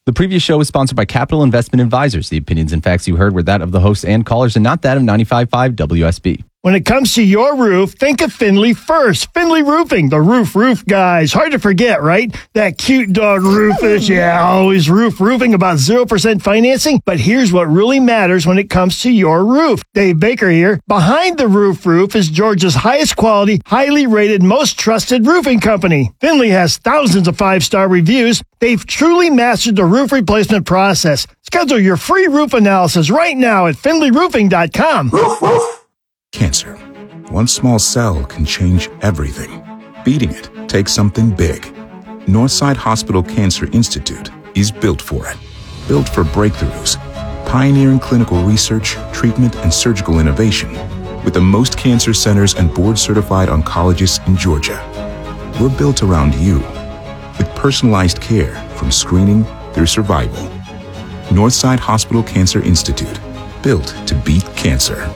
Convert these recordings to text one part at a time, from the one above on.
The previous show was sponsored by Capital Investment Advisors. The opinions and facts you heard were that of the hosts and callers and not that of 95.5 WSB. When it comes to your roof, think of Finley first. Finley Roofing, the roof guys. Hard to forget, right? That cute dog Rufus. Yeah, always roofing, about 0% financing. But here's what really matters when it comes to your roof. Dave Baker here. Behind the roof is Georgia's highest quality, highly rated, most trusted roofing company. Finley has thousands of 5-star reviews. They've truly mastered the roof replacement process. Schedule your free roof analysis right now at finleyroofing.com. Cancer. One small cell can change everything. Beating it takes something big. Northside Hospital Cancer Institute is built for it. Built for breakthroughs, pioneering clinical research, treatment, and surgical innovation, with the most cancer centers and board-certified oncologists in Georgia. We're built around you, with personalized care from screening through survival. Northside Hospital Cancer Institute, built to beat cancer.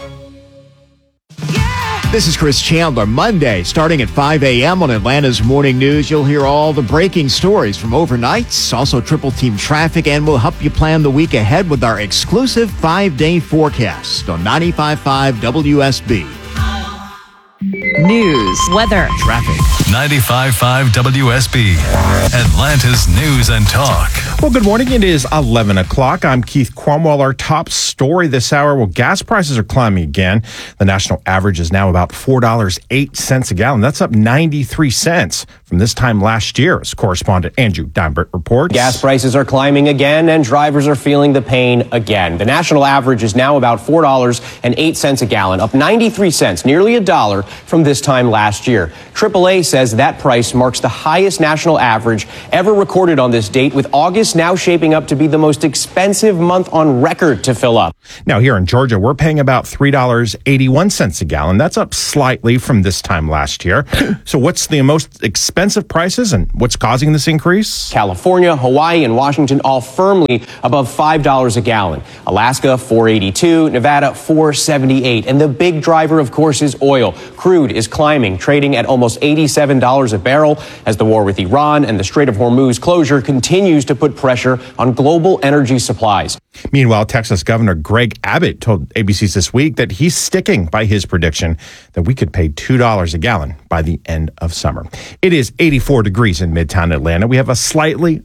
This is Chris Chandler. Monday, starting at 5 a.m. on Atlanta's Morning News, you'll hear all the breaking stories from overnights, also triple team traffic, and we'll help you plan the week ahead with our exclusive 5-day forecast on 95.5 WSB. News, weather, traffic. 95.5 WSB, Atlanta's News and Talk. Well, good morning. It is 11 o'clock. I'm Keith Cromwell. Our top story this hour. Well, gas prices are climbing again. The national average is now about $4.08 a gallon. That's up 93 cents from this time last year, as correspondent Andrew Dimebert reports. Gas prices are climbing again, and drivers are feeling the pain again. The national average is now about $4.08 a gallon, up 93 cents, nearly $1 from this time last year. AAA says that price marks the highest national average ever recorded on this date, with August now shaping up to be the most expensive month on record to fill up. Now, here in Georgia, we're paying about $3.81 a gallon. That's up slightly from this time last year. So what's the most expensive prices and what's causing this increase? California, Hawaii, and Washington all firmly above $5 a gallon. Alaska, $4.82. Nevada, $4.78. And the big driver, of course, is oil. Crude is climbing, trading at almost $87 a barrel as the war with Iran and the Strait of Hormuz closure continues to put pressure on global energy supplies. Meanwhile, Texas Governor Greg Abbott told ABC This Week that he's sticking by his prediction that we could pay $2 a gallon by the end of summer. It is 84 degrees in Midtown Atlanta. We have a slightly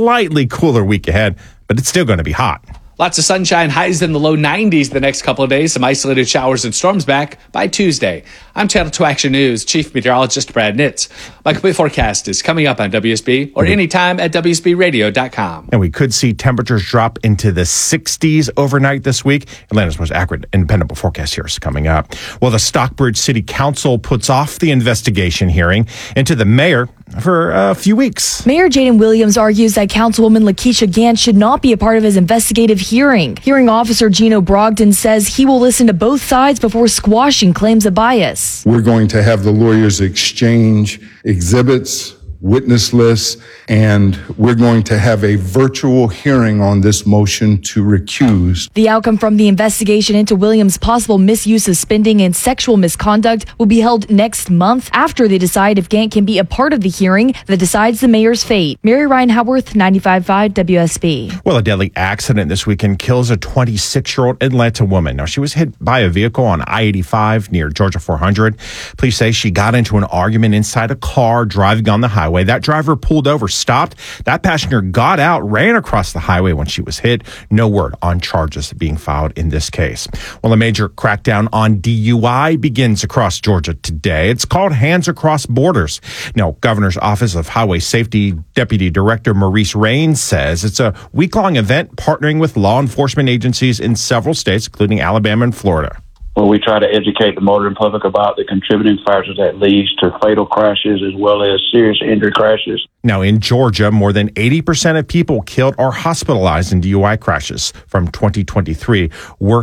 cooler week ahead, but it's still going to be hot. Lots of sunshine, highs in the low 90s the next couple of days. Some isolated showers and storms back by Tuesday. I'm Channel 2 Action News Chief Meteorologist Brad Nitz. My complete forecast is coming up on WSB or anytime at WSBradio.com. And we could see temperatures drop into the 60s overnight this week. Atlanta's most accurate and dependable forecast here is coming up. Well, the Stockbridge City Council puts off the investigation hearing into the mayor for a few weeks. Mayor Jaden Williams argues that Councilwoman Lakeisha Gant should not be a part of his investigative hearing. Hearing officer Gino Brogdon says he will listen to both sides before squashing claims of bias. We're going to have the lawyers exchange exhibits, witness lists, and we're going to have a virtual hearing on this motion to recuse. The outcome from the investigation into Williams' possible misuse of spending and sexual misconduct will be held next month after they decide if Gant can be a part of the hearing that decides the mayor's fate. Mary Ryan Howarth, 95.5 WSB. Well, a deadly accident this weekend kills a 26-year-old Atlanta woman. Now, she was hit by a vehicle on I-85 near Georgia 400. Police say she got into an argument inside a car driving on the highway. That driver pulled over, stopped. That passenger got out, ran across the highway when she was hit. No word on charges being filed in this case. Well, a major crackdown on DUI begins across Georgia today. It's called Hands Across Borders. Now, Governor's Office of Highway Safety Deputy Director Maurice Raines says it's a week-long event partnering with law enforcement agencies in several states, including Alabama and Florida. Where we try to educate the motoring public about the contributing factors that leads to fatal crashes as well as serious injury crashes. Now, in Georgia, more than 80% of people killed or hospitalized in DUI crashes from 2023 were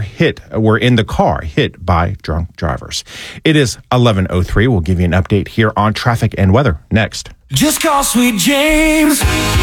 in the car hit by drunk drivers. It is 11:03. We'll give you an update here on traffic and weather next. Just call Sweet James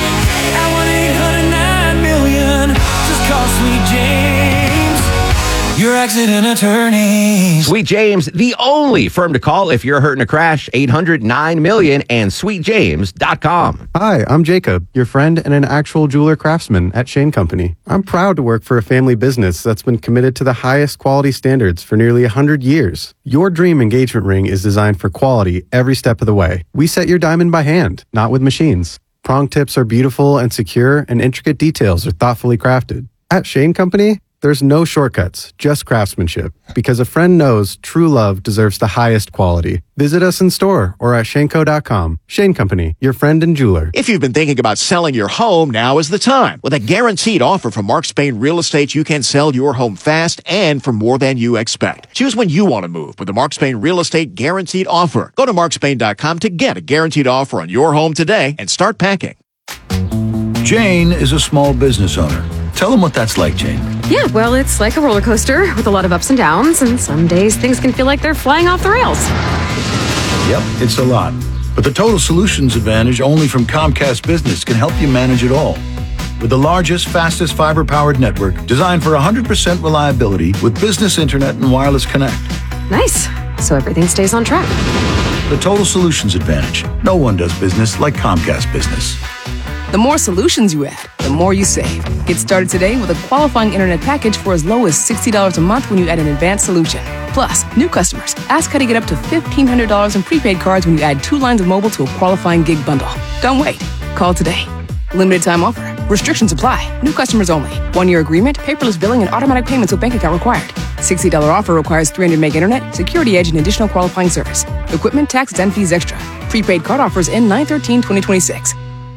at 1-800-9-million. Just call Sweet James, your accident attorney. James. Sweet James, the only firm to call if you're hurting a crash. 800-9-MILLION and sweetjames.com. Hi, I'm Jacob, your friend and an actual jeweler craftsman at Shane Company. I'm proud to work for a family business that's been committed to the highest quality standards for nearly 100 years. Your dream engagement ring is designed for quality every step of the way. We set your diamond by hand, not with machines. Prong tips are beautiful and secure, and intricate details are thoughtfully crafted. At Shane Company, there's no shortcuts, just craftsmanship, because a friend knows true love deserves the highest quality. Visit us in store or at shaneco.com. Shane Company, your friend and jeweler. If you've been thinking about selling your home, now is the time. With a guaranteed offer from Mark Spain Real Estate, you can sell your home fast and for more than you expect. Choose when you want to move with the Mark Spain Real Estate Guaranteed Offer. Go to markspain.com to get a guaranteed offer on your home today and start packing. Jane is a small business owner. Tell them what that's like, Jane. Yeah, well, it's like a roller coaster with a lot of ups and downs, and some days things can feel like they're flying off the rails. Yep, it's a lot. But the Total Solutions Advantage only from Comcast Business can help you manage it all. With the largest, fastest fiber-powered network designed for 100% reliability with business internet and wireless connect. Nice. So everything stays on track. The Total Solutions Advantage. No one does business like Comcast Business. The more solutions you add, the more you save. Get started today with a qualifying internet package for as low as $60 a month when you add an advanced solution. Plus, new customers, ask how to get up to $1,500 in prepaid cards when you add 2 lines of mobile to a qualifying gig bundle. Don't wait. Call today. Limited time offer. Restrictions apply. New customers only. 1-year agreement, paperless billing, and automatic payments with bank account required. $60 offer requires 300 meg internet, security edge, and additional qualifying service. Equipment, taxes, and fees extra. Prepaid card offers end 9/13/2026.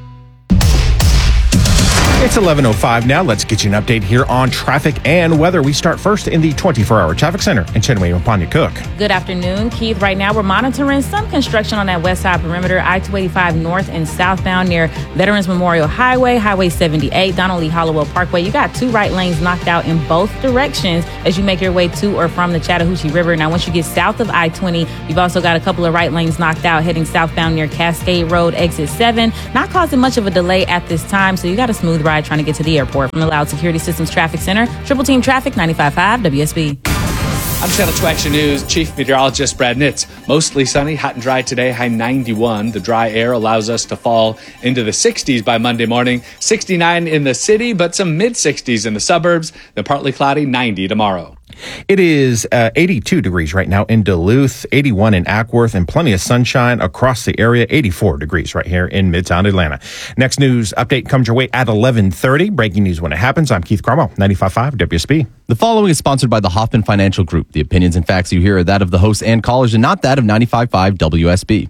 It's 11:05 now. Let's get you an update here on traffic and weather. We start first in the 24-hour traffic center in Cheney Mpanya Cook. Good afternoon, Keith. Right now, we're monitoring some construction on that west side perimeter, I-285 north and southbound near Veterans Memorial Highway, Highway 78, Donald Lee Hollowell Parkway. You got 2 right lanes knocked out in both directions as you make your way to or from the Chattahoochee River. Now, once you get south of I-20, you've also got a couple of right lanes knocked out heading southbound near Cascade Road, exit 7. Not causing much of a delay at this time, so you got a smooth ride trying to get to the airport. From the Loud Security Systems Traffic Center, Triple Team Traffic, 95.5 WSB. I'm Channel 2 Action News Chief Meteorologist Brad Nitz. Mostly sunny, hot and dry today, high 91. The dry air allows us to fall into the 60s by Monday morning. 69 in the city, but some mid-60s in the suburbs. Then partly cloudy, 90 tomorrow. It is 82 degrees right now in Duluth, 81 in Ackworth, and plenty of sunshine across the area, 84 degrees right here in Midtown Atlanta. Next news update comes your way at 11:30. Breaking news when it happens. I'm Keith Cromwell, 95.5 WSB. The following is sponsored by the Hoffman Financial Group. The opinions and facts you hear are that of the hosts and callers and not that of 95.5 WSB.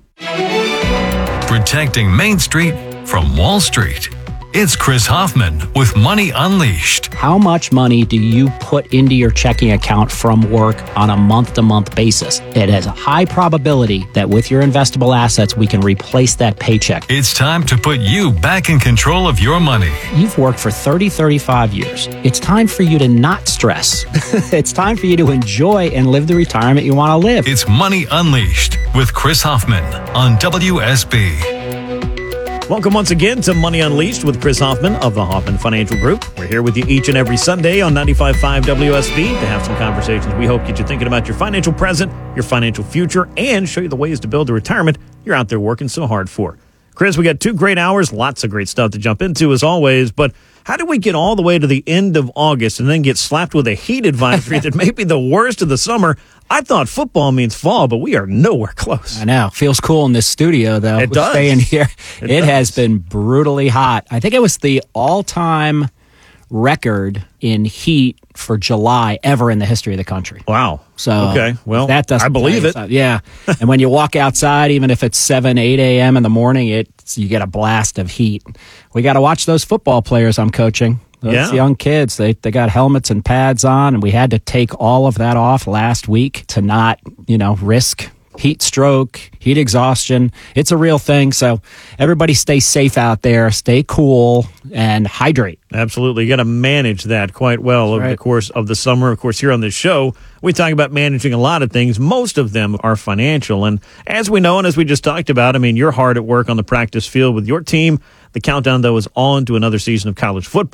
Protecting Main Street from Wall Street. It's Chris Hoffman with Money Unleashed. How much money do you put into your checking account from work on a month-to-month basis? It has a high probability that with your investable assets, we can replace that paycheck. It's time to put you back in control of your money. You've worked for 35 years. It's time for you to not stress. It's time for you to enjoy and live the retirement you want to live. It's Money Unleashed with Chris Hoffman on WSB. Welcome once again to Money Unleashed with Chris Hoffman of the Hoffman Financial Group. We're here with you each and every Sunday on 95.5 WSB to have some conversations we hope get you thinking about your financial present, your financial future, and show you the ways to build the retirement you're out there working so hard for. Chris, we got 2 great hours, lots of great stuff to jump into as always, but how do we get all the way to the end of August and then get slapped with a heat advisory that may be the worst of the summer? I thought football means fall, but we are nowhere close. I know. Feels cool in this studio, though. It does. Staying here. It does. has been brutally hot. I think it was the all-time record in heat for July ever in the history of the country. Wow. So okay, well, that doesn't I believe it. Yeah. And when you walk outside, even if it's 7, 8 a.m. in the morning, you get a blast of heat. We got to watch those football players I'm coaching. Those young kids, they got helmets and pads on, and we had to take all of that off last week to not, risk heat stroke, heat exhaustion. It's a real thing. So everybody stay safe out there, stay cool, and hydrate. Absolutely. You got to manage that quite well over the course of the summer. Of course, here on this show, we talk about managing a lot of things. Most of them are financial. And as we know, and as we just talked about, you're hard at work on the practice field with your team. The countdown, though, is on to another season of college football.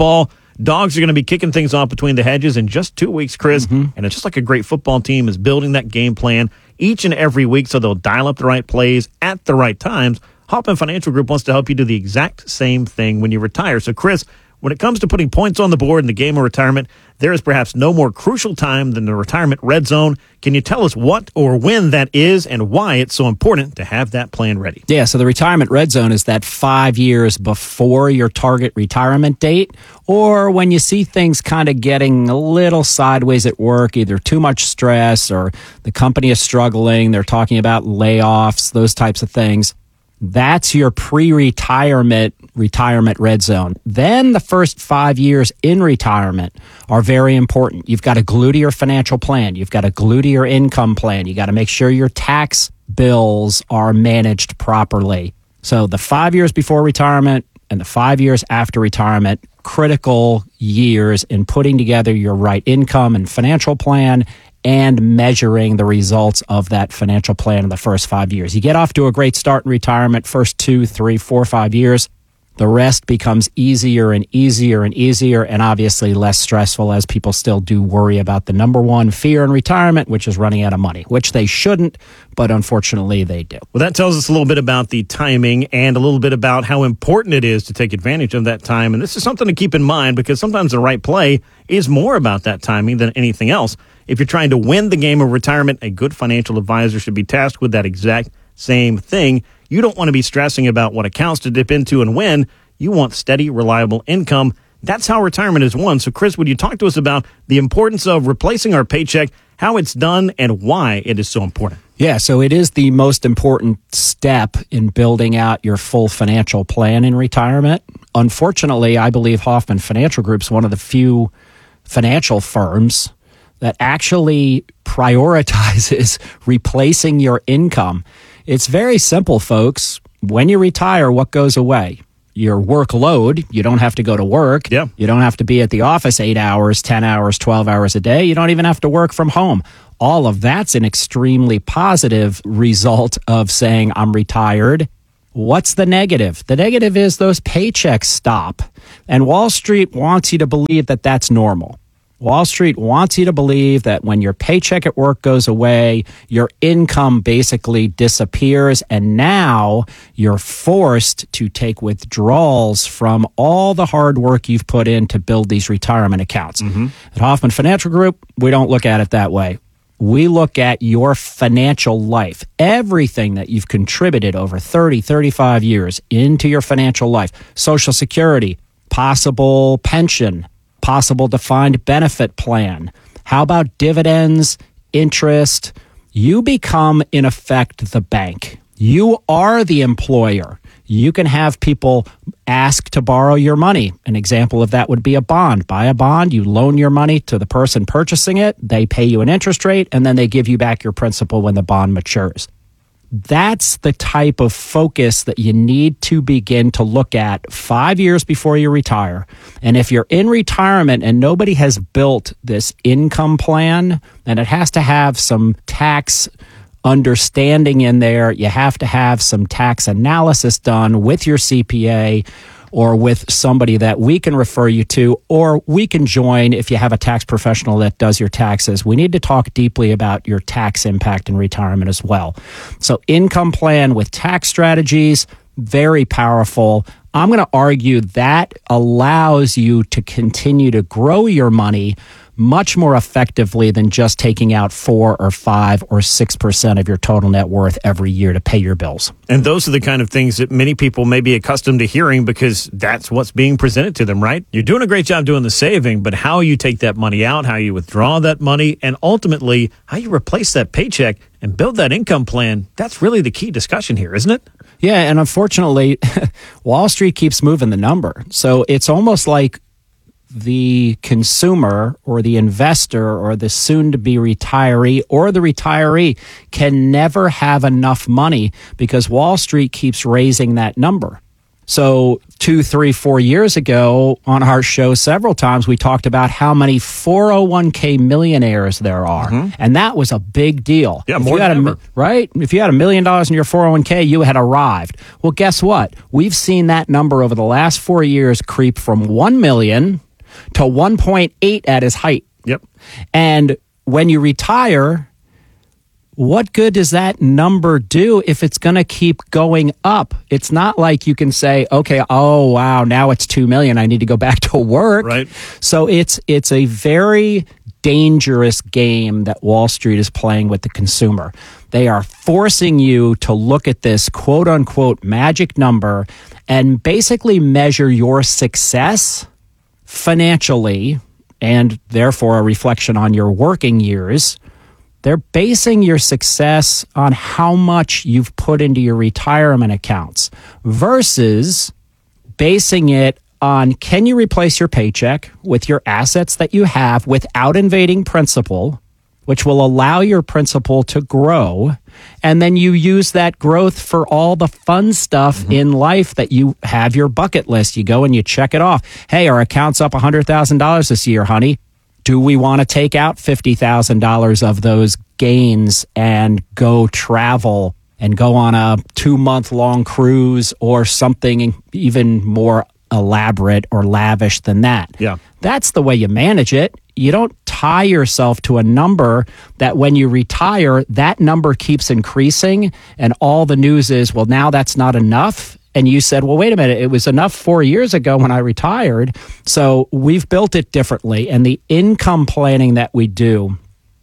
Dogs are going to be kicking things off between the hedges in just 2 weeks, Chris. And it's just like a great football team is building that game plan each and every week so they'll dial up the right plays at the right times. Hoffman Financial Group wants to help you do the exact same thing when you retire. So, Chris, when it comes to putting points on the board in the game of retirement, there is perhaps no more crucial time than the retirement red zone. Can you tell us what or when that is and why it's so important to have that plan ready? Yeah, so the retirement red zone is that 5 years before your target retirement date, or when you see things kind of getting a little sideways at work, either too much stress or the company is struggling, they're talking about layoffs, those types of things. That's your pre-retirement red zone. Then the first 5 years in retirement are very important. You've got to glue to your financial plan. You've got to glue to your income plan. You got to make sure your tax bills are managed properly. So the 5 years before retirement and the 5 years after retirement, critical years in putting together your right income and financial plan and measuring the results of that financial plan in the first 5 years. You get off to a great start in retirement, first 2, 3, 4, 5 years. The rest becomes easier and easier and easier, and obviously less stressful, as people still do worry about the number one fear in retirement, which is running out of money, which they shouldn't, but unfortunately they do. Well, that tells us a little bit about the timing and a little bit about how important it is to take advantage of that time. And this is something to keep in mind because sometimes the right play is more about that timing than anything else. If you're trying to win the game of retirement, a good financial advisor should be tasked with that exact same thing. You don't want to be stressing about what accounts to dip into and when. You want steady, reliable income. That's how retirement is won. So, Chris, would you talk to us about the importance of replacing our paycheck, how it's done, and why it is so important? Yeah, so it is the most important step in building out your full financial plan in retirement. Unfortunately, I believe Hoffman Financial Group is one of the few financial firms that actually prioritizes replacing your income. It's very simple, folks. When you retire, what goes away? Your workload. You don't have to go to work. Yeah. You don't have to be at the office 8 hours, 10 hours, 12 hours a day. You don't even have to work from home. All of that's an extremely positive result of saying, I'm retired. What's the negative? The negative is those paychecks stop. And Wall Street wants you to believe that that's normal. Wall Street wants you to believe that when your paycheck at work goes away, your income basically disappears, and now you're forced to take withdrawals from all the hard work you've put in to build these retirement accounts. At Hoffman Financial Group, we don't look at it that way. We look at your financial life, everything that you've contributed over 30, 35 years into your financial life, Social Security, possible pension, possible defined benefit plan. How about dividends, interest? You become, in effect, the bank. You are the employer. You can have people ask to borrow your money. An example of that would be a bond. Buy a bond, you loan your money to the person purchasing it, they pay you an interest rate, and then they give you back your principal when the bond matures. That's the type of focus that you need to begin to look at 5 years before you retire. And if you're in retirement and nobody has built this income plan, and it has to have some tax understanding in there, you have to have some tax analysis done with your CPA or with somebody that we can refer you to, or we can join if you have a tax professional that does your taxes. We need to talk deeply about your tax impact in retirement as well. So income plan with tax strategies, very powerful. I'm going to argue that allows you to continue to grow your money much more effectively than just taking out 4 or 5 or 6% of your total net worth every year to pay your bills. And those are the kind of things that many people may be accustomed to hearing because that's what's being presented to them, right? You're doing a great job doing the saving, but how you take that money out, how you withdraw that money, and ultimately how you replace that paycheck and build that income plan, that's really the key discussion here, isn't it? Yeah, and unfortunately, Wall Street keeps moving the number. So it's almost like the consumer or the investor or the soon-to-be retiree or the retiree can never have enough money because Wall Street keeps raising that number. So 2, 3, 4 years ago on our show, several times we talked about how many 401k millionaires there are. And that was a big deal. Yeah, more than ever. Right? If you had $1 million in your 401k, you had arrived. Well, guess what? We've seen that number over the last 4 years creep from 1 million to 1.8 at his height. Yep. And when you retire, what good does that number do if it's going to keep going up? It's not like you can say, okay, oh, wow, now it's 2 million. I need to go back to work. Right. So it's a very dangerous game that Wall Street is playing with the consumer. They are forcing you to look at this quote unquote magic number and basically measure your success financially, and therefore a reflection on your working years. They're basing your success on how much you've put into your retirement accounts versus basing it on, can you replace your paycheck with your assets that you have without invading principal, which will allow your principal to grow. And then you use that growth for all the fun stuff in life that you have your bucket list. You go and you check it off. Hey, our account's up $100,000 this year, honey. Do we want to take out $50,000 of those gains and go travel and go on a 2-month-long cruise or something even more elaborate or lavish than that? Yeah. That's the way you manage it. You don't tie yourself to a number that when you retire, that number keeps increasing and all the news is, well, now that's not enough. And you said, well, wait a minute, it was enough 4 years ago when I retired. So we've built it differently. And the income planning that we do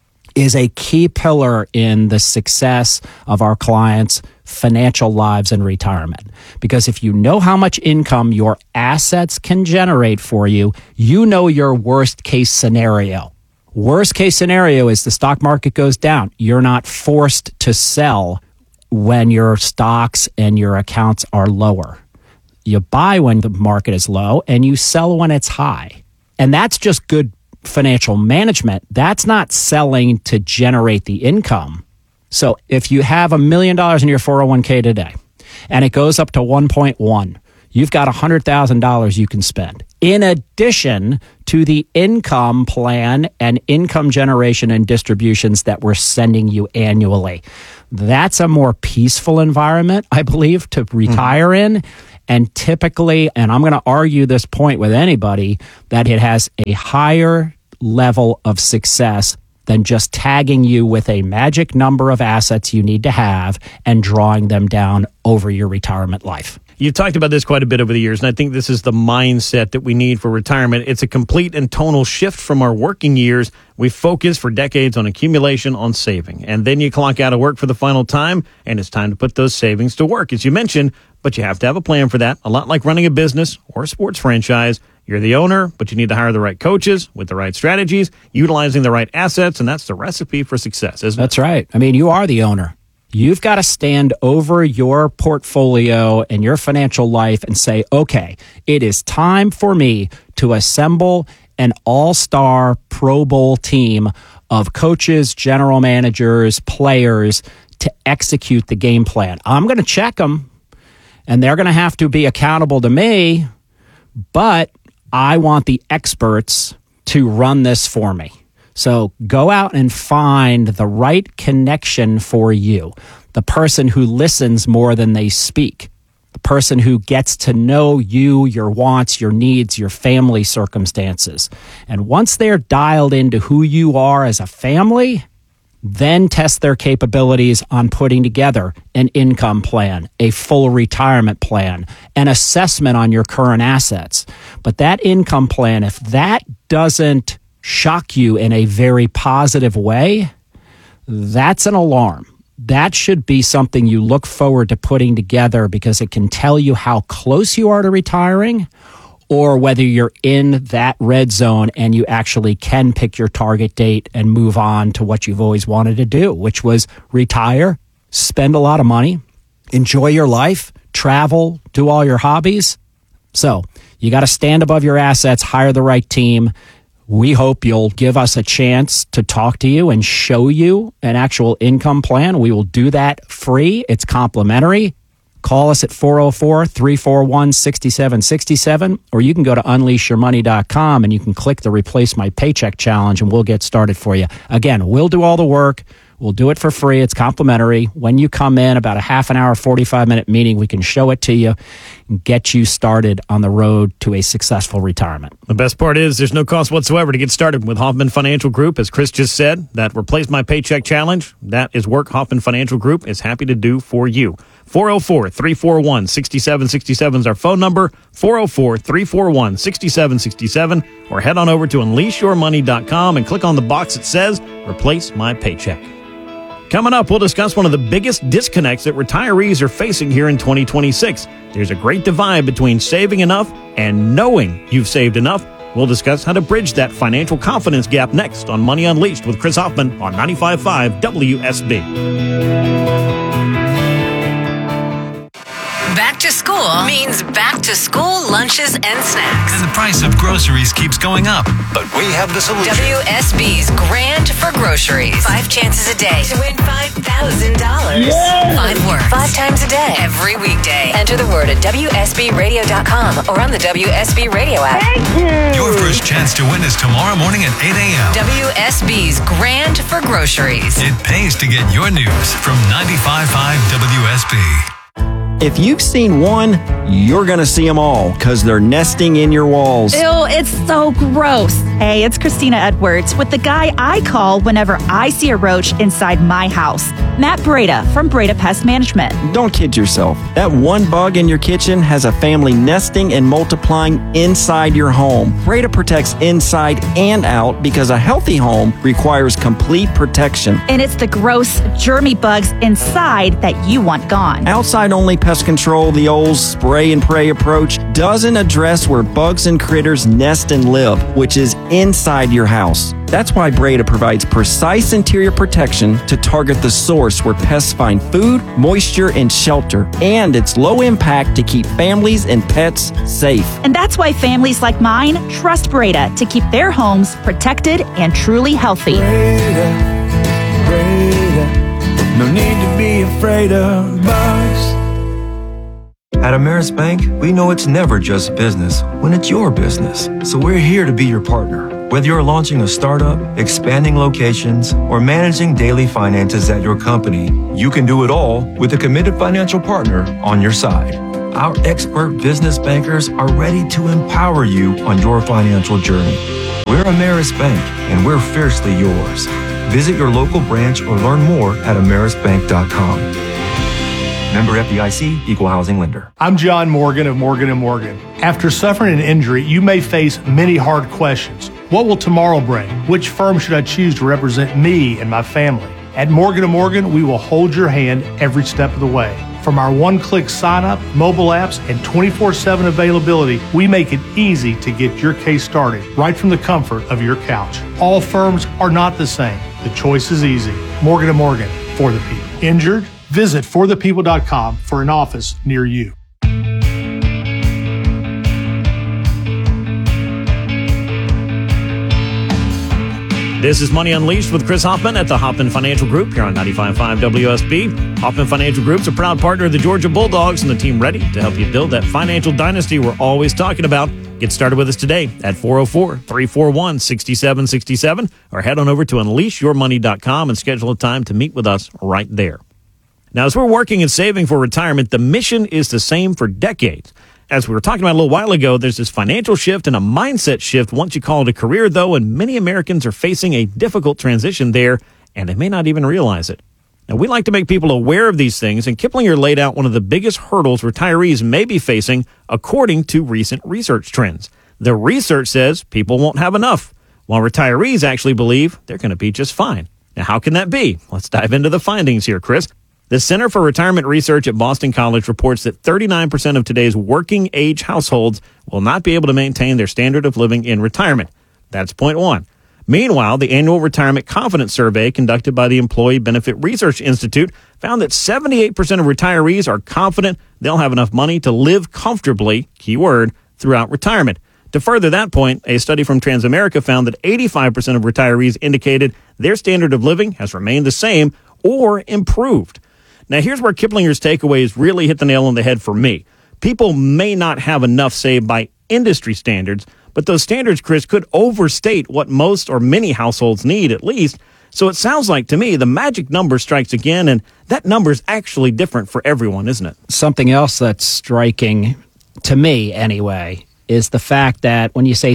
is a key pillar in the success of our clients' financial lives in retirement. Because if you know how much income your assets can generate for you, you know your worst case scenario. Worst case scenario is the stock market goes down. You're not forced to sell when your stocks and your accounts are lower. You buy when the market is low and you sell when it's high. And that's just good financial management. That's not selling to generate the income. So if you have $1 million in your 401k today and it goes up to 1.1, you've got $100,000 you can spend. In addition to the income plan and income generation and distributions that we're sending you annually. That's a more peaceful environment, I believe, to retire in. And typically, and I'm going to argue this point with anybody, that it has a higher level of success than just tagging you with a magic number of assets you need to have and drawing them down over your retirement life. You've talked about this quite a bit over the years, and I think this is the mindset that we need for retirement. It's a complete and tonal shift from our working years. We focus for decades on accumulation, on saving, and then you clock out of work for the final time, and it's time to put those savings to work, as you mentioned, but you have to have a plan for that. A lot like running a business or a sports franchise. You're the owner, but you need to hire the right coaches with the right strategies, utilizing the right assets, and that's the recipe for success, isn't it? That's right. I mean, you are the owner. You've got to stand over your portfolio and your financial life and say, okay, it is time for me to assemble an all-star Pro Bowl team of coaches, general managers, players to execute the game plan. I'm going to check them, and they're going to have to be accountable to me, but I want the experts to run this for me. So go out and find the right connection for you. The person who listens more than they speak. The person who gets to know you, your wants, your needs, your family circumstances. And once they're dialed into who you are as a family, then test their capabilities on putting together an income plan, a full retirement plan, an assessment on your current assets. But that income plan, if that doesn't shock you in a very positive way, that's an alarm. That should be something you look forward to putting together because it can tell you how close you are to retiring or whether you're in that red zone and you actually can pick your target date and move on to what you've always wanted to do, which was retire, spend a lot of money, enjoy your life, travel, do all your hobbies. So you got to stand above your assets, hire the right team. We hope you'll give us a chance to talk to you and show you an actual income plan. We will do that free. It's complimentary. Call us at 404-341-6767, or you can go to unleashyourmoney.com and you can click the Replace My Paycheck challenge and we'll get started for you. Again, we'll do all the work. We'll do it for free. It's complimentary. When you come in, about a half an hour, 45-minute meeting, we can show it to you, and get you started on the road to a successful retirement. The best part is there's no cost whatsoever to get started with Hoffman Financial Group. As Chris just said, that Replace My Paycheck Challenge, that is work Hoffman Financial Group is happy to do for you. 404-341-6767 is our phone number, 404-341-6767, or head on over to unleashyourmoney.com and click on the box that says Replace My Paycheck. Coming up, we'll discuss one of the biggest disconnects that retirees are facing here in 2026. There's a great divide between saving enough and knowing you've saved enough. We'll discuss how to bridge that financial confidence gap next on Money Unleashed with Chris Hoffman on 95.5 WSB. Back to school means back to school lunches and snacks. And the price of groceries keeps going up. But we have the solution. WSB's Grand for Groceries. 5 chances a day to win $5,000. Yes! 5 words, 5 times a day, every weekday. Enter the word at WSBRadio.com or on the WSB Radio app. Thank you! Your first chance to win is tomorrow morning at 8 a.m. WSB's Grand for Groceries. It pays to get your news from 95.5 WSB. If you've seen one, you're going to see them all because they're nesting in your walls. Ew, it's so gross. Hey, it's Christina Edwards with the guy I call whenever I see a roach inside my house. Matt Breda from Breda Pest Management. Don't kid yourself. That one bug in your kitchen has a family nesting and multiplying inside your home. Breda protects inside and out because a healthy home requires complete protection. And it's the gross, germy bugs inside that you want gone. Outside-only pest control, the old spray and pray approach, doesn't address where bugs and critters nest and live, which is inside your house. That's why Breda provides precise interior protection to target the source where pests find food, moisture, and shelter. And it's low impact to keep families and pets safe. And that's why families like mine trust Breda to keep their homes protected and truly healthy. Breda, no need to be afraid of bugs. At Ameris Bank, we know it's never just business when it's your business. So we're here to be your partner. Whether you're launching a startup, expanding locations, or managing daily finances at your company, you can do it all with a committed financial partner on your side. Our expert business bankers are ready to empower you on your financial journey. We're Ameris Bank, and we're fiercely yours. Visit your local branch or learn more at amerisbank.com. Member FDIC, Equal Housing Lender. I'm John Morgan of Morgan & Morgan. After suffering an injury, you may face many hard questions. What will tomorrow bring? Which firm should I choose to represent me and my family? At Morgan & Morgan, we will hold your hand every step of the way. From our one-click sign-up, mobile apps, and 24/7 availability, we make it easy to get your case started right from the comfort of your couch. All firms are not the same. The choice is easy. Morgan & Morgan, for the people. Injured? Visit forthepeople.com for an office near you. This is Money Unleashed with Chris Hoffman at the Hoffman Financial Group here on 95.5 WSB. Hoffman Financial Group's a proud partner of the Georgia Bulldogs and the team ready to help you build that financial dynasty we're always talking about. Get started with us today at 404-341-6767 or head on over to unleashyourmoney.com and schedule a time to meet with us right there. Now, as we're working and saving for retirement, the mission is the same for decades. As we were talking about a little while ago, there's this financial shift and a mindset shift once you call it a career, though, and many Americans are facing a difficult transition there, and they may not even realize it. Now, we like to make people aware of these things, and Kiplinger laid out one of the biggest hurdles retirees may be facing according to recent research trends. The research says people won't have enough, while retirees actually believe they're going to be just fine. Now, how can that be? Let's dive into the findings here, Chris. The Center for Retirement Research at Boston College reports that 39% of today's working age households will not be able to maintain their standard of living in retirement. That's point one. Meanwhile, the annual Retirement Confidence Survey conducted by the Employee Benefit Research Institute found that 78% of retirees are confident they'll have enough money to live comfortably, keyword, throughout retirement. To further that point, a study from Transamerica found that 85% of retirees indicated their standard of living has remained the same or improved. Now, here's where Kiplinger's takeaways really hit the nail on the head for me. People may not have enough saved by industry standards, but those standards, Chris, could overstate what most or many households need, at least. So it sounds like, to me, the magic number strikes again, and that number is actually different for everyone, isn't it? Something else that's striking to me anyway, is the fact that when you say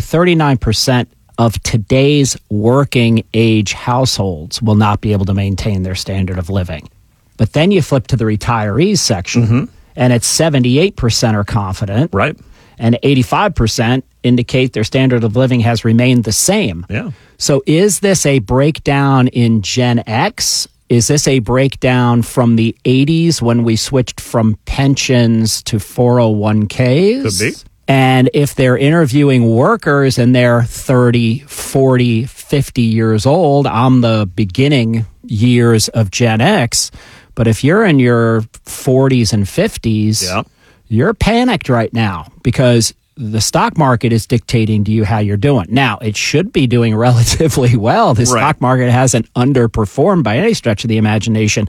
39% of today's working age households will not be able to maintain their standard of living. But then you flip to the retirees section, and it's 78% are confident. Right. And 85% indicate their standard of living has remained the same. Yeah. So is this a breakdown in Gen X? Is this a breakdown from the 80s when we switched from pensions to 401ks? Could be. And if they're interviewing workers and they're 30, 40, 50 years old, I'm the beginning years of Gen X. But if you're in your 40s and 50s, you're panicked right now because the stock market is dictating to you how you're doing. Now, it should be doing relatively well. The stock market hasn't underperformed by any stretch of the imagination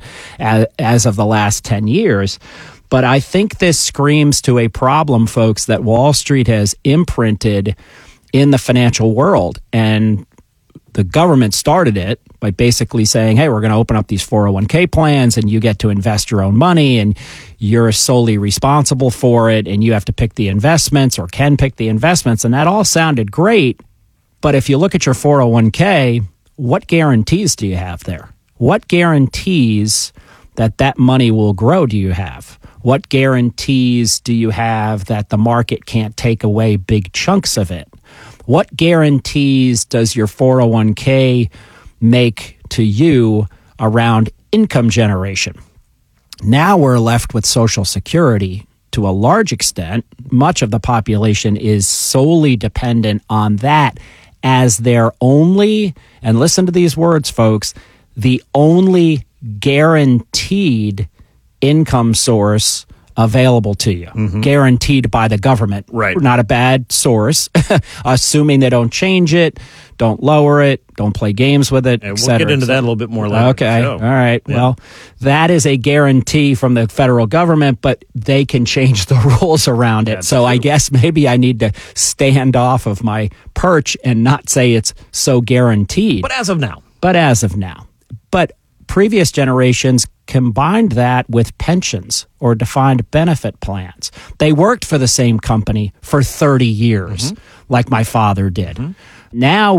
as of the last 10 years. But I think this screams to a problem, folks, that Wall Street has imprinted in the financial world. And the government started it by basically saying, hey, we're going to open up these 401k plans and you get to invest your own money and you're solely responsible for it and you have to pick the investments or can pick the investments. And that all sounded great. But if you look at your 401k, what guarantees do you have there? What guarantees that that money will grow do you have? What guarantees do you have that the market can't take away big chunks of it? What guarantees does your 401k make to you around income generation? Now we're left with Social Security to a large extent. Much of the population is solely dependent on that as their only, and listen to these words, folks, the only guaranteed income source available to you, guaranteed by the government. Right. Not a bad source, assuming they don't change it, don't lower it, don't play games with it, and we'll get into that a little bit more later. Okay. All right. Yeah. Well, that is a guarantee from the federal government, but they can change the rules around it. So I guess maybe I need to stand off of my perch and not say it's so guaranteed. But as of now. But previous generations combined that with pensions or defined benefit plans. They worked for the same company for 30 years, like my father did. Now